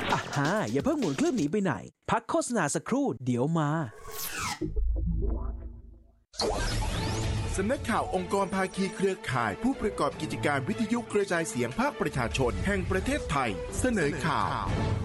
อ่ะฮะอย่าเพิ่งหมุนเครื่องหนีไปไหนพักโฆษณาสักครู่เดี๋ยวมาสำนักข่าวองค์กรภาคีเครือข่ายผู้ประกอบกิจการวิทยุกระจายเสียงภาคประชาชนแห่งประเทศไทยเสนอข่าว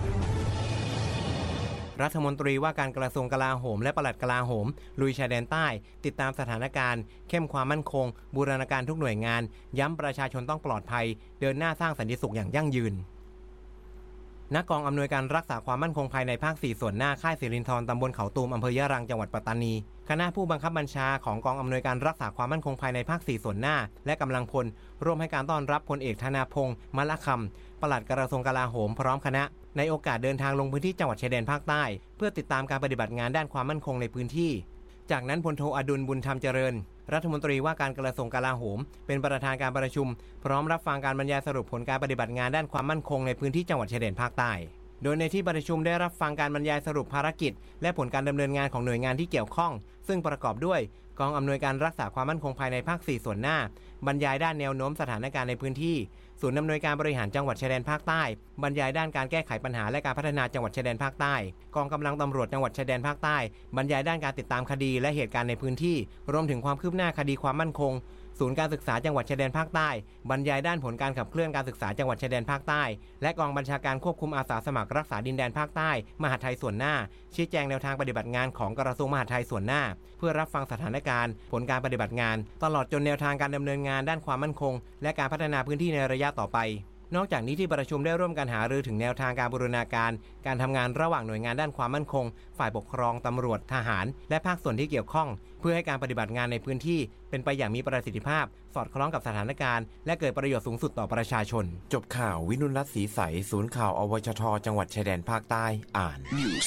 รัฐมนตรีว่าการกระทรวงกลาโหมและปลัดกลาโหมลุยชายแดนใต้ติดตามสถานการณ์เข้มความมั่นคงบูรณาการทุกหน่วยงานย้ำประชาชนต้องปลอดภัยเดินหน้าสร้างสันติสุขอย่างยั่งยืนณกองอำนวยการรักษาความมั่นคงภายในภาค 4 ส่วนหน้าค่ายสิรินธรตำบลเขาตูมอำเภอยะรังจังหวัดปัตตานีคณะผู้บังคับบัญชาของกองอำนวยการรักษาความมั่นคงภายในภาค 4 ส่วนหน้าและกำลังพลร่วมให้การต้อนรับพลเอกธนาพงษ์มะละคำปลัดกระทรวงกลาโหมพร้อมคณะในโอกาสเดินทางลงพื้นที่จังหวัดชายแดนภาคใต้เพื่อติดตามการปฏิบัติงานด้านความมั่นคงในพื้นที่จากนั้นพลโทอดุลบุญธรรมเจริญรัฐมนตรีว่าการกระทรวงกลาโหมเป็นประธานการประชุมพร้อมรับฟังการบรรยายสรุปผลการปฏิบัติงานด้านความมั่นคงในพื้นที่จังหวัดชายแดนภาคใต้โดยในที่ประชุมได้รับฟังการบรรยายสรุปภารกิจและผลการดำเนินงานของหน่วยงานที่เกี่ยวข้องซึ่งประกอบด้วยกองอำนวยการรักษาความมั่นคงภายในภาค 4 ส่วนหน้าบรรยายด้านแนวโน้มสถานการณ์ในพื้นที่ศูนย์อำนวยการบริหารจังหวัดชายแดนภาคใต้บรรยายด้านการแก้ไขปัญหาและการพัฒนาจังหวัดชายแดนภาคใต้กองกำลังตำรวจจังหวัดชายแดนภาคใต้บรรยายด้านการติดตามคดีและเหตุการณ์ในพื้นที่รวมถึงความคืบหน้าคดีความมั่นคงศูนย์การศึกษาจังหวัดชายแดนภาคใต้บรรยายด้านผลการขับเคลื่อนการศึกษาจังหวัดชายแดนภาคใต้และกองบัญชาการควบคุมอาสาสมัครรักษาดินแดนภาคใต้มหาดไทยส่วนหน้าชี้แจงแนวทางปฏิบัติงานของกระทรวงมหาดไทยส่วนหน้าเพื่อรับฟังสถานการณ์ผลการปฏิบัติงานตลอดจนแนวทางการดำเนินงานด้านความมั่นคงและการพัฒนาพื้นที่ในระยะต่อไปนอกจากนี้ที่ประชุมได้ร่วมกันหารือถึงแนวทางการบูรณาการการทำงานระหว่างหน่วยงานด้านความมั่นคงฝ่ายปกครองตำรวจทหารและภาคส่วนที่เกี่ยวข้องเพื่อให้การปฏิบัติงานในพื้นที่เป็นไปอย่างมีประสิทธิภาพสอดคล้องกับสถานการณ์และเกิดประโยชน์สูงสุดต่อประชาชนจบข่าววินุรัตน์ศรีใสศูนย์ข่าวอวชทจังหวัดชายแดนภาคใต้อ่าน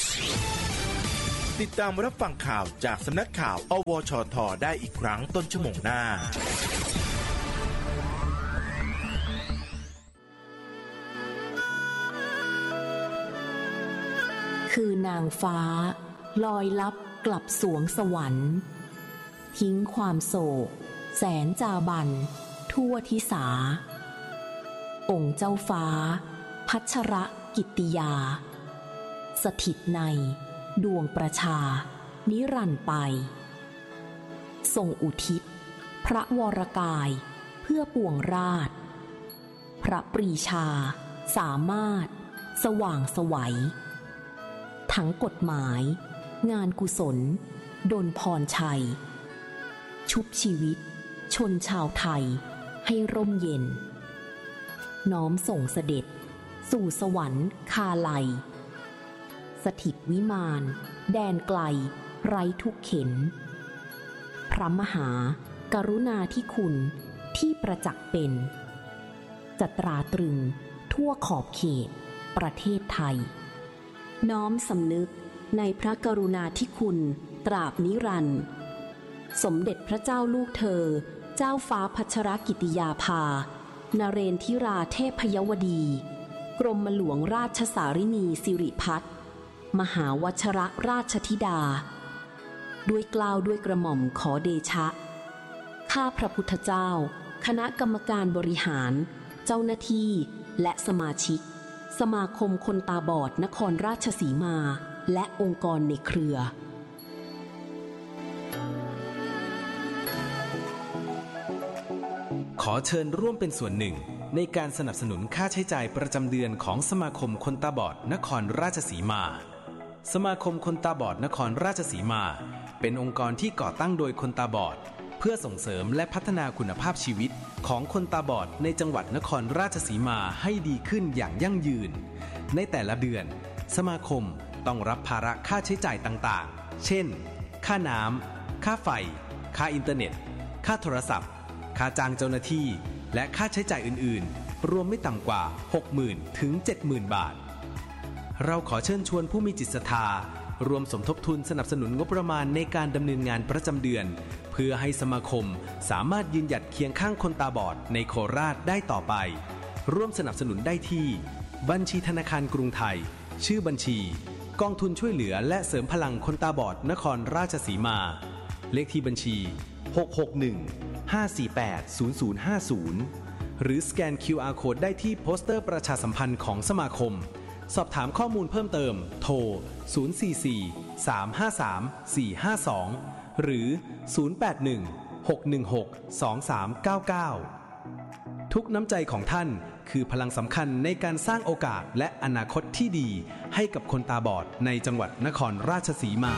ติดตามรับฟังข่าวจากสำนักข่าวอวชทได้อีกครั้งต้นชั่วโมงหน้าคือนางฟ้าลอยลับกลับสวงสวรรค์ทิ้งความโศกแสนจาบันทั่วทิสาองค์เจ้าฟ้าพัชรกิตติยาสถิตในดวงประชานิรันดร์ไปทรงอุทิศพระวรกายเพื่อปวงราชพระปรีชาสามารถสว่างไสวทั้งกฎหมายงานกุศลดลพรชัยชุบชีวิตชนชาวไทยให้ร่มเย็นน้อมส่งเสด็จสู่สวรรค์คาไลสถิตวิมานแดนไกลไร้ทุกเข็ญพระมหากรุณาธิคุณที่ประจักษ์เป็นจะตราตรึงทั่วขอบเขตประเทศไทยน้อมสำนึกในพระกรุณาธิคุณตราบนิรันดร์สมเด็จพระเจ้าลูกเธอเจ้าฟ้าพัชรกิติยาภานเรนทิราเทพยวดีกรมหลวงราชสารินีสิริพัฒน์มหาวชรราชธิดาด้วยเกล้าด้วยกระหม่อมขอเดชะข้าพระพุทธเจ้าคณะกรรมการบริหารเจ้าหน้าที่และสมาชิกสมาคมคนตาบอดนครราชสีมาและองค์กรในเครือขอเชิญร่วมเป็นส่วนหนึ่งในการสนับสนุนค่าใช้จ่ายประจำเดือนของสมาคมคนตาบอดนครราชสีมาสมาคมคนตาบอดนครราชสีมาเป็นองค์กรที่ก่อตั้งโดยคนตาบอดเพื่อส่งเสริมและพัฒนาคุณภาพชีวิตของคนตาบอดในจังหวัดนครราชสีมาให้ดีขึ้นอย่างยั่งยืนในแต่ละเดือนสมาคมต้องรับภาระค่าใช้จ่ายต่างๆเช่นค่าน้ำค่าไฟค่าอินเทอร์เน็ตค่าโทรศัพท์ค่าจ้างเจ้าหน้าที่และค่าใช้จ่ายอื่นๆรวมไม่ต่ำกว่า 60,000 ถึง 70,000 บาทเราขอเชิญชวนผู้มีจิตศรัทธารวมสมทบทุนสนับสนุนงบประมาณในการดำเนินงานประจำเดือนเพื่อให้สมาคมสามารถยืนหยัดเคียงข้างคนตาบอดในโคราชได้ต่อไปร่วมสนับสนุนได้ที่บัญชีธนาคารกรุงไทยชื่อบัญชีกองทุนช่วยเหลือและเสริมพลังคนตาบอดนครราชสีมาเลขที่บัญชี661-548-0050หรือสแกน QR Code ได้ที่โปสเตอร์ประชาสัมพันธ์ของสมาคมสอบถามข้อมูลเพิ่มเติมโทร044-353-452หรือ081-616-2399ทุกน้ำใจของท่านคือพลังสำคัญในการสร้างโอกาสและอนาคตที่ดีให้กับคนตาบอดในจังหวัดนครราชสีมา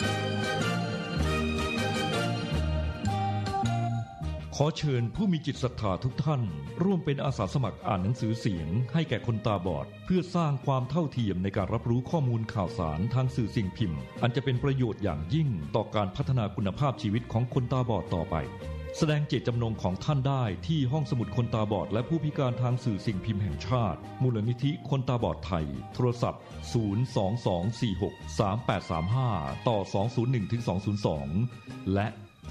ขอเชิญผู้มีจิตศรัทธาทุกท่านร่วมเป็นอาสาสมัครอ่านหนังสือเสียงให้แก่คนตาบอดเพื่อสร้างความเท่าเทียมในการรับรู้ข้อมูลข่าวสารทางสื่อสิ่งพิมพ์อันจะเป็นประโยชน์อย่างยิ่งต่อการพัฒนาคุณภาพชีวิตของคนตาบอดต่อไปแสดงเจตจำนงของท่านได้ที่ห้องสมุดคนตาบอดและผู้พิการทางสื่อสิ่งพิมพ์แห่งชาติมูลนิธิคนตาบอดไทยโทรศัพท์022463835ต่อ201-202และ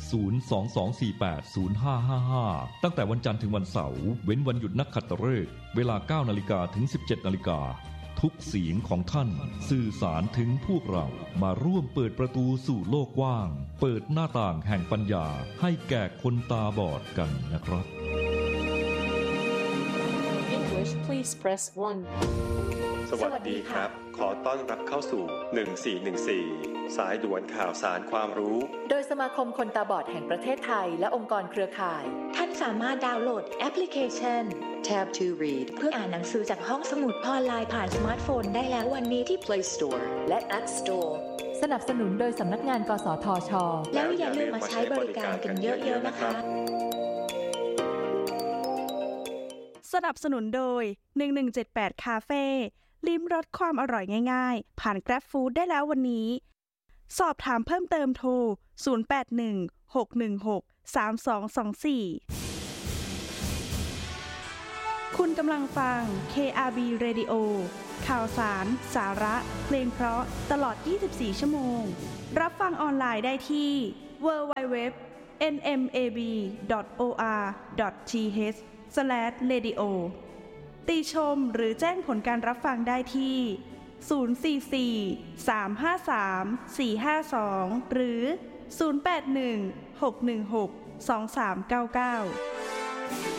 022480555ตั้งแต่วันจันทร์ถึงวันเสาร์เว้นวันหยุดนักขัตฤกษ์เวลา 9:00 นถึง 17:00 นทุกเสียงของท่านสื่อสารถึงพวกเรามาร่วมเปิดประตูสู่โลกกว้างเปิดหน้าต่างแห่งปัญญาให้แก่คนตาบอดกันนะครับ English please press 1 สวัสดีครับขอต้อนรับเข้าสู่1414สายด่วนข่าวสารความรู้โดยสมาคมคนตาบอดแห่งประเทศไทยและองค์กรเครือข่ายท่านสามารถดาวน์โหลดแอปพลิเคชัน Tab to Read เพื่ออ่านหนังสือจากห้องสมุดออนไลน์ผ่านสมาร์ทโฟนได้แล้ววันนี้ที่ Play Store และ App Store สนับสนุนโดยสำนักงานกสทช. แล้วอย่าลืมมาใช้บริการกันเยอะๆนะคะสนับสนุนโดย1178คาเฟ่ลิ้มรสความอร่อยง่ายๆผ่าน Grab Food ได้แล้ววันนี้สอบถามเพิ่มเติมโทร0816163224คุณกำลังฟัง KRB Radio ข่าวสารสาระเพลงเพราะตลอด24ชั่วโมงรับฟังออนไลน์ได้ที่ www.nmab.or.th/radio ติชมหรือแจ้งผลการรับฟังได้ที่044-353-452หรือ081-616-2399